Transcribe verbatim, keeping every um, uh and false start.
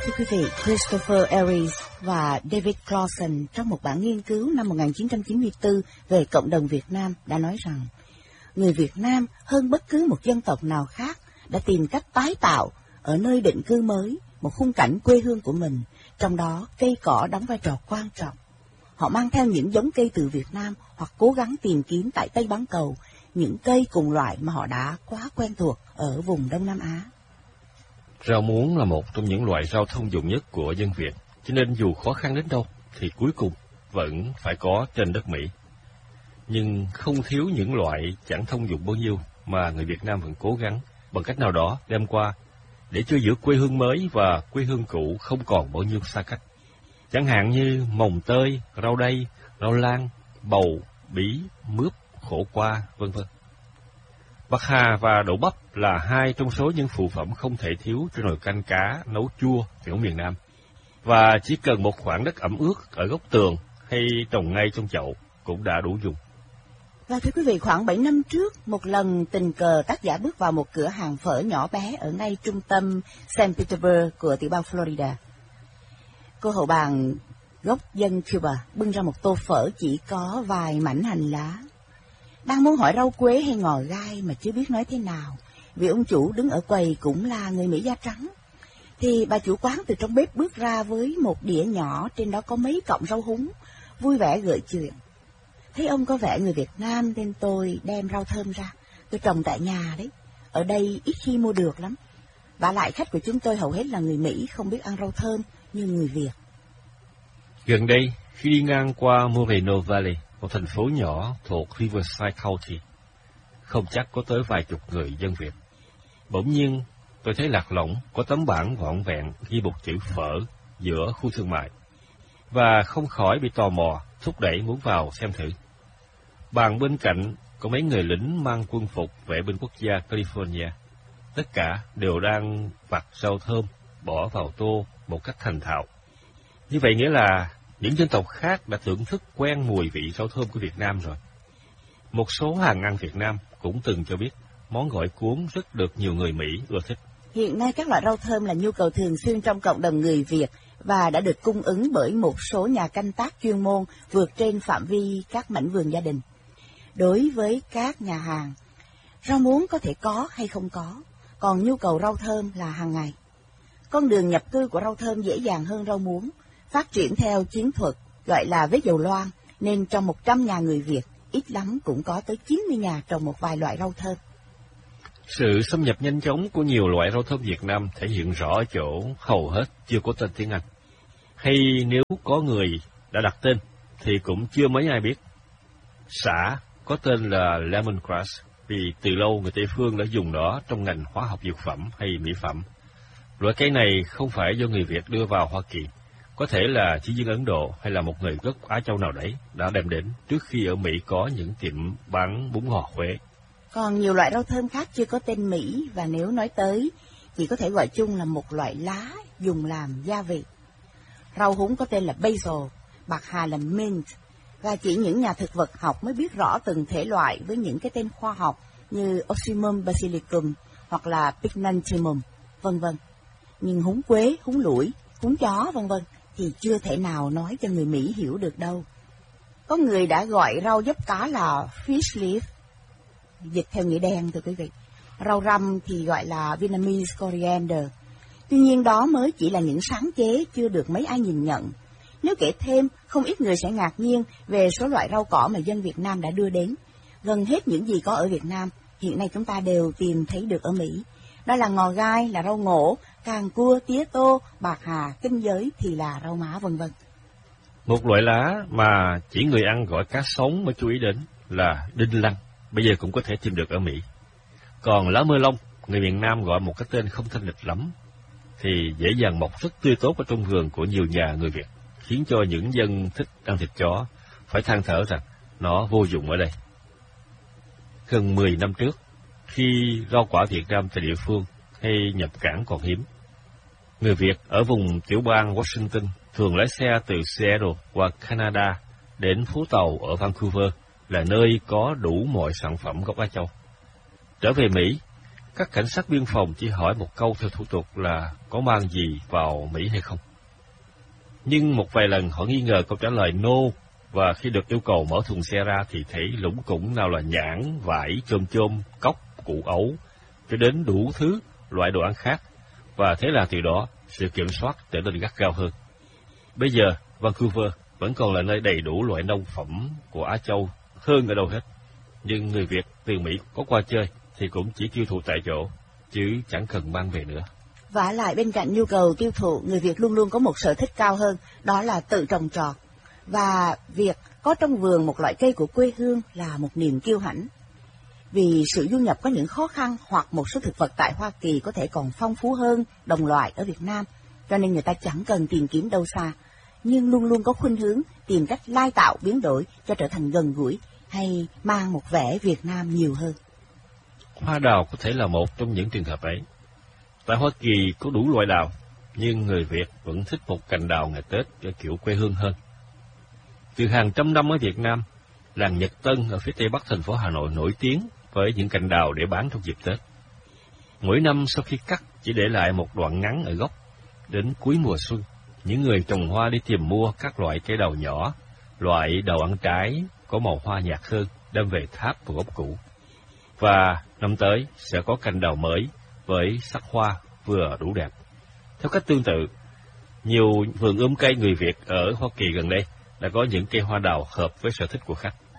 Thưa quý vị, Christopher Ellis và David Clausen trong một bản nghiên cứu năm một nghìn chín trăm chín mươi tư về cộng đồng Việt Nam đã nói rằng người Việt Nam hơn bất cứ một dân tộc nào khác đã tìm cách tái tạo ở nơi định cư mới một khung cảnh quê hương của mình, trong đó cây cỏ đóng vai trò quan trọng. Họ mang theo những giống cây từ Việt Nam hoặc cố gắng tìm kiếm tại Tây Bán Cầu những cây cùng loại mà họ đã quá quen thuộc ở vùng Đông Nam Á. Rau muống là một trong những loại rau thông dụng nhất của dân Việt, cho nên dù khó khăn đến đâu thì cuối cùng vẫn phải có trên đất Mỹ. Nhưng không thiếu những loại chẳng thông dụng bao nhiêu mà người Việt Nam vẫn cố gắng bằng cách nào đó đem qua để cho giữa quê hương mới và quê hương cũ không còn bao nhiêu xa cách. Chẳng hạn như mồng tơi, rau đay, rau lang, bầu, bí, mướp, khổ qua, vân vân. Bạc hà và đậu bắp là hai trong số những phụ phẩm không thể thiếu trong nồi canh cá nấu chua kiểu miền Nam. Và chỉ cần một khoảng đất ẩm ướt ở góc tường hay trồng ngay trong chậu cũng đã đủ dùng. Và thưa quý vị, khoảng bảy năm trước, một lần tình cờ tác giả bước vào một cửa hàng phở nhỏ bé ở ngay trung tâm Saint Petersburg của tiểu bang Florida. Cô hậu bàn gốc dân Cuba bưng ra một tô phở chỉ có vài mảnh hành lá. Đang muốn hỏi rau quế hay ngò gai mà chưa biết nói thế nào, vì ông chủ đứng ở quầy cũng là người Mỹ da trắng. Thì bà chủ quán từ trong bếp bước ra với một đĩa nhỏ, trên đó có mấy cọng rau húng, vui vẻ gợi chuyện. Thấy ông có vẻ người Việt Nam nên tôi đem rau thơm ra, tôi trồng tại nhà đấy, ở đây ít khi mua được lắm. Vả lại khách của chúng tôi hầu hết là người Mỹ, không biết ăn rau thơm như người Việt. Gần đây, khi đi ngang qua Moreno Valley, một thành phố nhỏ thuộc Riverside County, không chắc có tới vài chục người dân Việt. Bỗng nhiên, tôi thấy lạc lõng có tấm bảng vọn vẹn ghi một chữ phở giữa khu thương mại, và không khỏi bị tò mò, thúc đẩy muốn vào xem thử. Bàn bên cạnh có mấy người lính mang quân phục vệ binh quốc gia California. Tất cả đều đang vặt rau thơm, bỏ vào tô một cách thành thạo. Như vậy nghĩa là những dân tộc khác đã thưởng thức quen mùi vị rau thơm của Việt Nam rồi. Một số hàng ăn Việt Nam cũng từng cho biết món gỏi cuốn rất được nhiều người Mỹ ưa thích. Hiện nay các loại rau thơm là nhu cầu thường xuyên trong cộng đồng người Việt và đã được cung ứng bởi một số nhà canh tác chuyên môn vượt trên phạm vi các mảnh vườn gia đình. Đối với các nhà hàng, rau muống có thể có hay không có, còn nhu cầu rau thơm là hàng ngày. Con đường nhập cư của rau thơm dễ dàng hơn rau muống, phát triển theo chiến thuật gọi là vết dầu loang, nên trong một trăm nhà người Việt, ít lắm cũng có tới chín mươi nhà trồng một vài loại rau thơm. Sự xâm nhập nhanh chóng của nhiều loại rau thơm Việt Nam thể hiện rõ ở chỗ hầu hết chưa có tên tiếng Anh. Hay nếu có người đã đặt tên, thì cũng chưa mấy ai biết. Sả có tên là lemongrass vì từ lâu người Tây phương đã dùng nó trong ngành hóa học dược phẩm hay mỹ phẩm. Loại cây này không phải do người Việt đưa vào Hoa Kỳ, có thể là chỉ dân Ấn Độ hay là một người gốc Á Châu nào đấy đã đem đến trước khi ở Mỹ có những tiệm bán bún ngò Huế. Còn nhiều loại rau thơm khác chưa có tên Mỹ, và nếu nói tới chỉ có thể gọi chung là một loại lá dùng làm gia vị. Rau húng có tên là basil, bạc hà là mint, và chỉ những nhà thực vật học mới biết rõ từng thể loại với những cái tên khoa học như Ocimum basilicum hoặc là Pycnanthemum, vân vân. Nhưng húng quế, húng lủi, húng chó, vân vân thì chưa thể nào nói cho người Mỹ hiểu được đâu. Có người đã gọi rau dốc cá là fish leaf, dịch theo nghĩa đen thưa quý vị. Rau răm thì gọi là Vietnamese coriander. Tuy nhiên đó mới chỉ là những sáng chế chưa được mấy ai nhìn nhận. Nếu kể thêm, không ít người sẽ ngạc nhiên về số loại rau cỏ mà dân Việt Nam đã đưa đến. Gần hết những gì có ở Việt Nam, hiện nay chúng ta đều tìm thấy được ở Mỹ. Đó là ngò gai, là rau ngổ, càng cua, tía tô, bạc hà, kinh giới thì là rau má, vân vân. Một loại lá mà chỉ người ăn gọi cá sống mới chú ý đến là đinh lăng, bây giờ cũng có thể tìm được ở Mỹ. Còn lá mơ lông, người miền Nam gọi một cái tên không thanh lịch lắm, thì dễ dàng mọc rất tươi tốt ở trong vườn của nhiều nhà người Việt, khiến cho những dân thích ăn thịt chó phải than thở rằng nó vô dụng ở đây. Gần mười năm trước, khi rau quả Việt Nam tại địa phương hay nhập cảng còn hiếm, người Việt ở vùng tiểu bang Washington thường lái xe từ Seattle qua Canada đến phố tàu ở Vancouver là nơi có đủ mọi sản phẩm gốc Á Châu. Trở về Mỹ, Các cảnh sát biên phòng chỉ hỏi một câu theo thủ tục là có mang gì vào Mỹ hay không. Nhưng một vài lần họ nghi ngờ câu trả lời no, và khi được yêu cầu mở thùng xe ra thì thấy lủng củng nào là nhãn, vải, chôm chôm, cóc, củ ấu, cho đến đủ thứ loại đồ ăn khác, và thế là từ đó sự kiểm soát trở nên gắt gao hơn. Bây giờ, Vancouver vẫn còn là nơi đầy đủ loại nông phẩm của Á Châu hơn ở đâu hết, nhưng người Việt từ Mỹ có qua chơi thì cũng chỉ tiêu thụ tại chỗ, chứ chẳng cần mang về nữa. Vả lại bên cạnh nhu cầu tiêu thụ, người Việt luôn luôn có một sở thích cao hơn, đó là tự trồng trọt. Và việc có trong vườn một loại cây của quê hương là một niềm kiêu hãnh. Vì sự du nhập có những khó khăn hoặc một số thực vật tại Hoa Kỳ có thể còn phong phú hơn đồng loại ở Việt Nam, cho nên người ta chẳng cần tìm kiếm đâu xa, nhưng luôn luôn có khuynh hướng tìm cách lai tạo biến đổi cho trở thành gần gũi hay mang một vẻ Việt Nam nhiều hơn. Hoa đào có thể là một trong những trường hợp ấy. Tại Hoa Kỳ có đủ loại đào, nhưng người Việt vẫn thích một cành đào ngày Tết ở kiểu quê hương hơn. Từ hàng trăm năm ở Việt Nam, làng Nhật Tân ở phía tây bắc thành phố Hà Nội nổi tiếng với những cành đào để bán trong dịp Tết. Mỗi năm sau khi cắt chỉ để lại một đoạn ngắn ở gốc. Đến cuối mùa xuân, những người trồng hoa đi tìm mua các loại cây đào nhỏ, loại đào ăn trái có màu hoa nhạt hơn, đem về tháp vào gốc cũ. Và năm tới sẽ có cành đào mới với sắc hoa vừa đủ đẹp. Theo cách tương tự, nhiều vườn ươm cây người Việt ở Hoa Kỳ gần đây đã có những cây hoa đào hợp với sở thích của khách.